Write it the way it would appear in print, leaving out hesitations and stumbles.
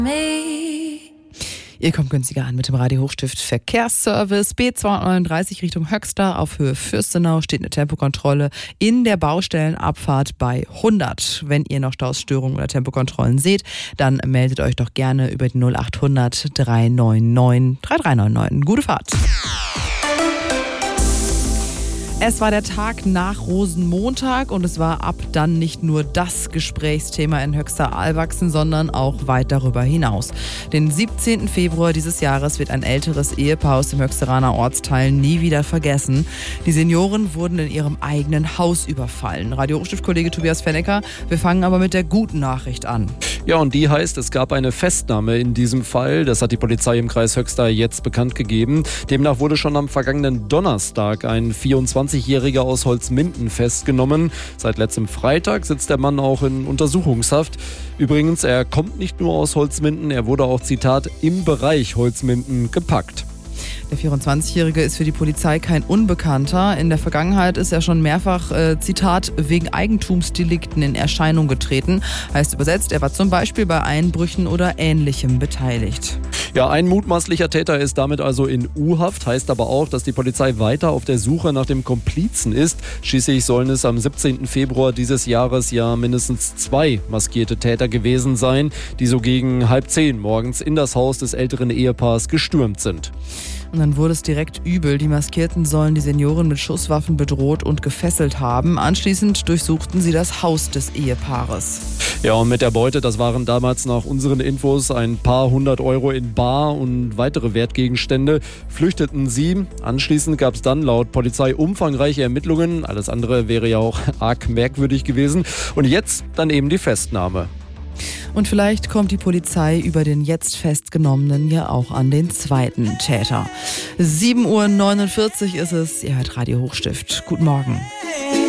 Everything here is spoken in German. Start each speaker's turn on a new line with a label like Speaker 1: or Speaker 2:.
Speaker 1: Ihr kommt günstiger an mit dem Radio Hochstift Verkehrsservice. B239 Richtung Höxter auf Höhe Fürstenau steht eine Tempokontrolle in der Baustellenabfahrt bei 100. Wenn ihr noch Stausstörungen oder Tempokontrollen seht, dann meldet euch doch gerne über die 0800 399 3399. Gute Fahrt! Es war der Tag nach Rosenmontag und es war ab dann nicht nur das Gesprächsthema in Höxter-Alwachsen, sondern auch weit darüber hinaus. Den 17. Februar dieses Jahres wird ein älteres Ehepaar aus dem Höxteraner Ortsteil nie wieder vergessen. Die Senioren wurden in ihrem eigenen Haus überfallen. Radio Hochstift-Kollege Tobias Fennecker, wir fangen aber mit der guten Nachricht an.
Speaker 2: Ja, und die heißt, es gab eine Festnahme in diesem Fall. Das hat die Polizei im Kreis Höxter jetzt bekannt gegeben. Demnach wurde schon am vergangenen Donnerstag ein 24-Jähriger aus Holzminden festgenommen. Seit letztem Freitag sitzt der Mann auch in Untersuchungshaft. Übrigens, er kommt nicht nur aus Holzminden, er wurde auch, Zitat, im Bereich Holzminden gepackt.
Speaker 1: Der 24-Jährige ist für die Polizei kein Unbekannter. In der Vergangenheit ist er schon mehrfach, Zitat, wegen Eigentumsdelikten in Erscheinung getreten. Heißt übersetzt, er war zum Beispiel bei Einbrüchen oder Ähnlichem beteiligt.
Speaker 2: Ja, ein mutmaßlicher Täter ist damit also in U-Haft, heißt aber auch, dass die Polizei weiter auf der Suche nach dem Komplizen ist. Schließlich sollen es am 17. Februar dieses Jahres ja mindestens 2 maskierte Täter gewesen sein, die so gegen 9:30 morgens in das Haus des älteren Ehepaars gestürmt sind.
Speaker 1: Und dann wurde es direkt übel. Die Maskierten sollen die Senioren mit Schusswaffen bedroht und gefesselt haben. Anschließend durchsuchten sie das Haus des Ehepaares.
Speaker 2: Ja, und mit der Beute, das waren damals nach unseren Infos ein paar 100 Euro in Bar und weitere Wertgegenstände, flüchteten sie. Anschließend gab es dann laut Polizei umfangreiche Ermittlungen. Alles andere wäre ja auch arg merkwürdig gewesen. Und jetzt dann eben die Festnahme.
Speaker 1: Und vielleicht kommt die Polizei über den jetzt Festgenommenen ja auch an den zweiten Täter. 7:49 Uhr ist es. Ihr hört Radio Hochstift. Guten Morgen.